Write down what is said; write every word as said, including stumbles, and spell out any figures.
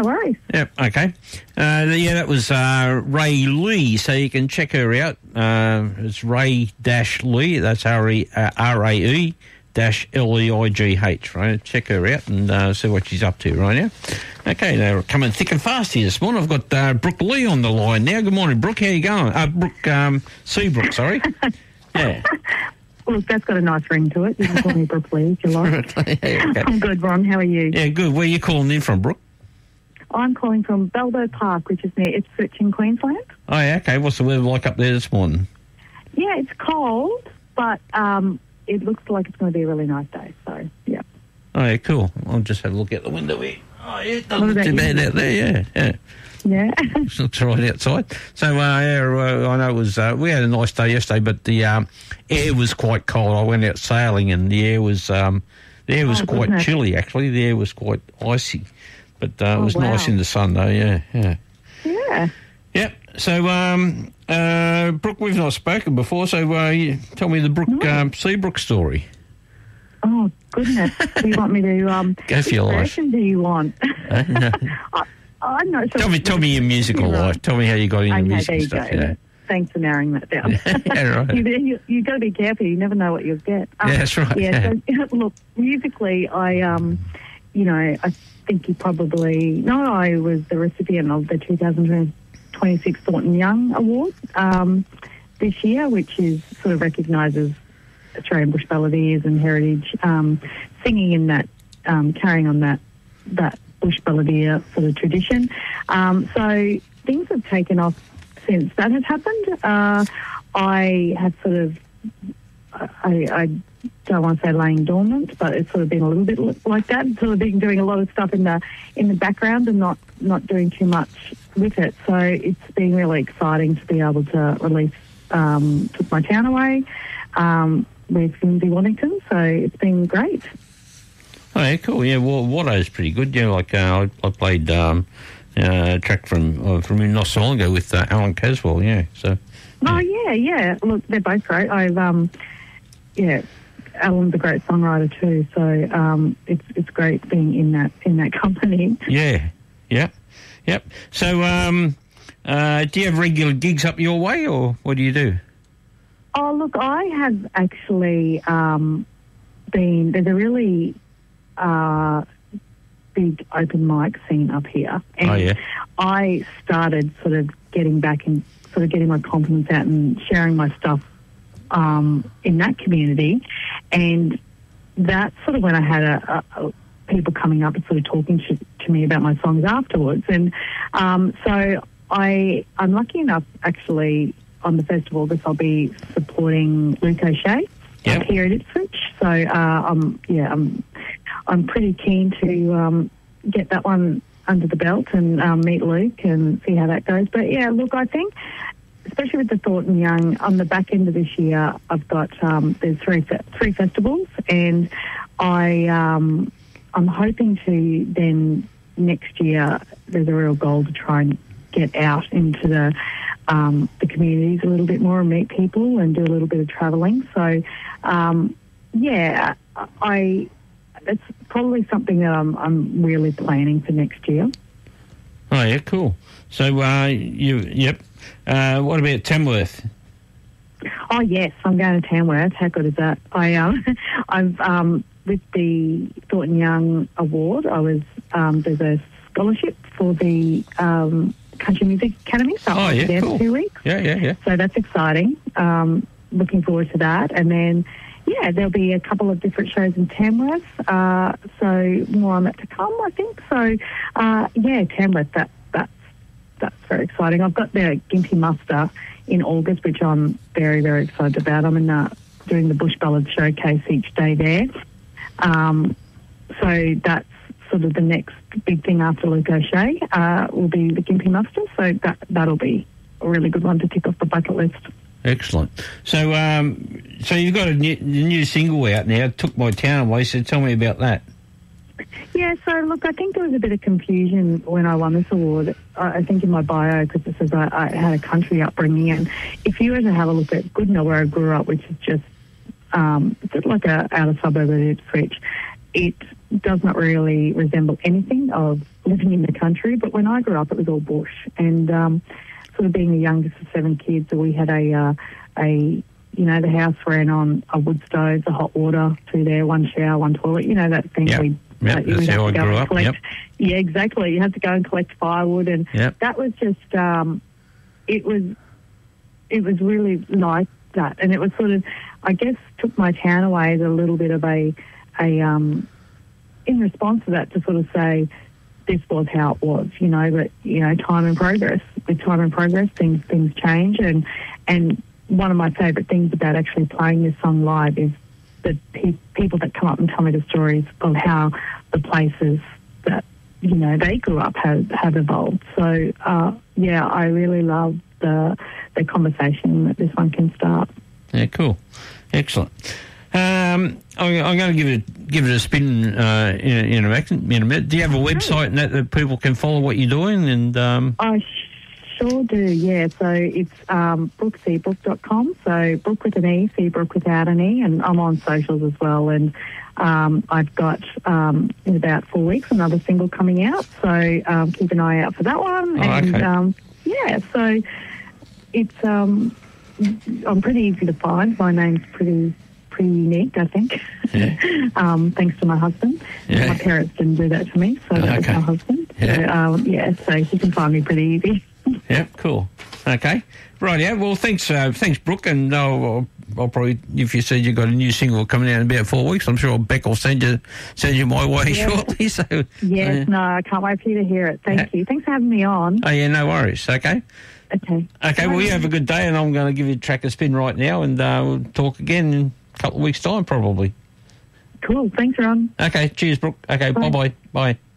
no worries. Yep, okay. Uh, yeah, that was uh, Ray Lee, so you can check her out. Uh, it's Ray-Lee, that's R E, uh, R A E dash L E I G H, right? Check her out and uh, see what she's up to right now. Okay, they're coming thick and fast here this morning. I've got uh, Brooke Lee on the line now. Good morning, Brooke. How you going? Uh, Brooke, um, Seabrook, sorry. Yeah. Well, that's got a nice ring to it. You can call me Brooke Lee if you like. Yeah, okay. I'm good, Ron. How are you? Yeah, good. Where are you calling in from, Brooke? I'm calling from Balbo Park, which is near Ipswich in Queensland. Oh, yeah, okay. What's the weather like up there this morning? Yeah, it's cold, but um, it looks like it's going to be a really nice day. So, yeah. Oh, yeah, cool. I'll just have a look out the window here. Oh, yeah, it doesn't What look too about bad you? out there, yeah, yeah. Yeah. It's not too right outside. So, uh, yeah, uh, I know it was, uh, we had a nice day yesterday, but the um, air was quite cold. I went out sailing and the air was, um, the air was Oh, quite goodness. chilly, actually. The air was quite icy. But uh, it Oh, was wow. nice in the sun, though, yeah, yeah. Yeah. Yep. So, um, uh, Brooke, we've not spoken before, so uh, you tell me the Brooke No. um, Seabrook story. Oh, goodness. Do you want me to... Um, Go for your which life. version do you want? Uh, no. I, I'm not sure. Tell me, tell me your musical Right. life. Tell me how you got into Okay, music there and you stuff. go. Yeah. Thanks for narrowing that down. Yeah, right. you, you, you've got to be careful. You never know what you'll get. Um, Yeah, that's right, Yeah, So, look, musically, I, um, you know, I think you probably know I was the recipient of the two thousand twenty-six Thornton Young Award um, this year, which is sort of recognises Australian bush balladeers and heritage um, singing in that, um, carrying on that that bush balladeer sort of tradition. Um, so things have taken off since that has happened. Uh, I have sort of, I, I don't want to say laying dormant, but it's sort of been a little bit like that. Sort of been doing a lot of stuff in the in the background and not not doing too much with it. So it's been really exciting to be able to release um, Took My Town Away um, with Lindsay Waddington. So it's been great. Oh, yeah, cool. Yeah, well, Watto's pretty good. Yeah, like uh, I, I played um, uh, a track from uh, from not so long ago with uh, Alan Caswell. Yeah, so. Oh yeah, yeah. Look, they're both great. I've um, yeah, Alan's a great songwriter too. So um, it's it's great being in that in that company. Yeah, yep, yep. So, um, uh, do you have regular gigs up your way, or what do you do? Oh look, I have actually um, been. There's a really uh, big open mic scene up here, and Oh, yeah. I started sort of getting back and sort of getting my confidence out and sharing my stuff um, in that community, and that's sort of when I had a, a, a people coming up and sort of talking to, to me about my songs afterwards, and um, so I I'm lucky enough actually on the first of August I'll be supporting Luke O'Shea Yep. up here at Ipswich, so uh, I'm yeah I'm I'm pretty keen to um, get that one under the belt and um, meet Luke and see how that goes. But yeah, look, I think especially with the Thornton Young on the back end of this year, I've got um, there's three fe- three festivals, and I um, I'm hoping to then next year there's a real goal to try and get out into the um, the communities a little bit more and meet people and do a little bit of travelling. So um, yeah, I. It's probably something that I'm I'm really planning for next year. Oh, yeah, cool. So, uh, you, yep. Uh, what about Tamworth? Oh yes, I'm going to Tamworth. How good is that? I um, I've um, with the Thornton Young Award. I was um, there's a scholarship for the um, Country Music Academy. So Oh, I'll be yeah, there cool. for two weeks. Yeah, yeah, yeah. So that's exciting. Um, looking forward to that, and then. Yeah, there'll be a couple of different shows in Tamworth, uh, so more on that to come, I think. So, uh, yeah, Tamworth, that, that's, that's very exciting. I've got the Gympie Muster in August, which I'm very, very excited about. I'm in the, doing the Bush Ballad Showcase each day there. Um, so that's sort of the next big thing after Luke O'Shea uh, will be the Gympie Muster, so that, that'll be a really good one to tick off the bucket list. Excellent. So, um, so you've got a new, a new single out now, Took My Town Away, so tell me about that. Yeah, so look, I think there was a bit of confusion when I won this award. I, I think in my bio, because it says I, I had a country upbringing, and if you were to have a look at Goodna, where I grew up, which is just um, it's like a outer suburb of Ipswich, it does not really resemble anything of living in the country. But when I grew up, it was all bush. And um, sort of being the youngest of seven kids, we had a, uh, a you know, the house ran on a wood stove, the hot water through there, one shower, one toilet, you know, that thing. Yep. we Yep, uh, that's how I grew up. Collect. Yep. Yeah, exactly. You had to go and collect firewood, and yep. that was just, um, it was, it was really like that. And it was sort of, I guess, took my town away as a little bit of a, a um, in response to that, to sort of say, this was how it was, you know, but, you know, time and progress. With time and progress, things things change. And, and one of my favourite things about actually playing this song live is the pe- people that come up and tell me the stories of how the places that, you know, they grew up have, have evolved. So, uh, yeah, I really love the the conversation that this one can start. Yeah, cool. Excellent. Um, I'm, I'm going to give it give it a spin uh, in, in, a, in a minute. Do you have a website and that, that people can follow what you're doing? And um... I sure do, yeah. So it's um, brooke seabrook dot com. So Brooke with an E, Seabrook without an E. And I'm on socials as well. And um, I've got, um, in about four weeks, another single coming out. So um, keep an eye out for that one. Oh, and okay. um, yeah, so it's um, I'm pretty easy to find. My name's pretty... pretty unique, I think. Yeah. um, thanks to my husband. Yeah. My parents didn't do that to me, so that was Okay. my husband. Yeah. So, um, yeah, so you can find me pretty easy. Yeah, cool. Okay. Right, yeah. Well, thanks, uh, thanks, Brooke. And uh, I'll, I'll probably, if you said you've got a new single coming out in about four weeks, I'm sure Beck will send you send you my way Yeah. shortly. So Yes, uh, no, I can't wait for you to hear it. Thank Yeah. you. Thanks for having me on. oh yeah, no worries. Okay. Okay. Okay. Well, you have a good day, and I'm going to give you a track a spin right now, and uh, we'll talk again in a couple of weeks' time, probably. Cool. Thanks, Ron. Okay. Cheers, Brooke. Okay. Bye. Bye-bye. Bye.